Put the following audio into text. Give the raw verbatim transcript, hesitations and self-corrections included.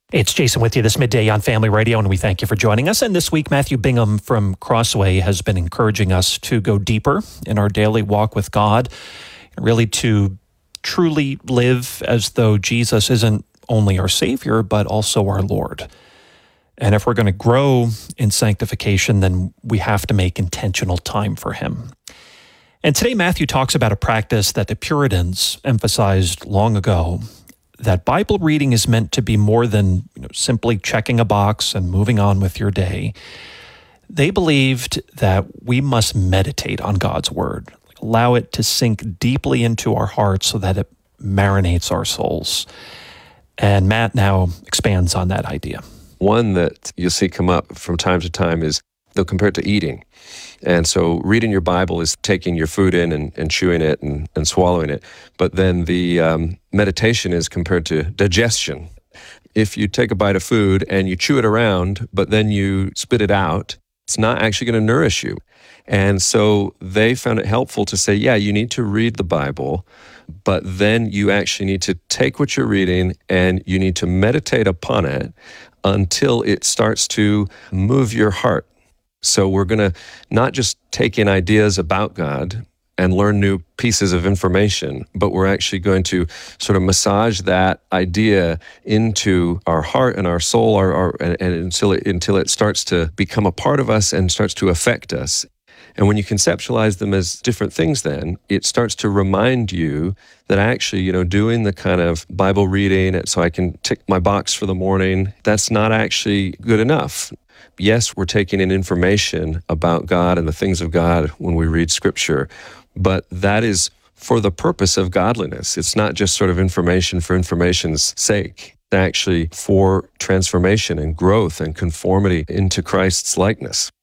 It's Jason with you this midday on Family Radio, and we thank you for joining us. And this week, Matthew Bingham from Crossway has been encouraging us to go deeper in our daily walk with God, really to truly live as though Jesus isn't only our Savior, but also our Lord. And if we're going to grow in sanctification, then we have to make intentional time for Him. And today, Matthew talks about a practice that the Puritans emphasized long ago, that Bible reading is meant to be more than you know, simply checking a box and moving on with your day. They believed that we must meditate on God's Word, allow it to sink deeply into our hearts so that it marinates our souls. And Matt now expands on that idea. One that you'll see come up from time to time is they'll compare it to eating. And so reading your Bible is taking your food in and, and chewing it and, and swallowing it. But then the um, meditation is compared to digestion. If you take a bite of food and you chew it around, but then you spit it out, it's not actually going to nourish you. And so they found it helpful to say, yeah, you need to read the Bible, but then you actually need to take what you're reading and you need to meditate upon it until it starts to move your heart. So we're going to not just take in ideas about God and learn new pieces of information, but we're actually going to sort of massage that idea into our heart and our soul, our, our, and, and until it, until it starts to become a part of us and starts to affect us. And when you conceptualize them as different things, then it starts to remind you that actually, you know, doing the kind of Bible reading so I can tick my box for the morning, that's not actually good enough. Yes, we're taking in information about God and the things of God when we read Scripture, but that is for the purpose of godliness. It's not just sort of information for information's sake. It's actually for transformation and growth and conformity into Christ's likeness.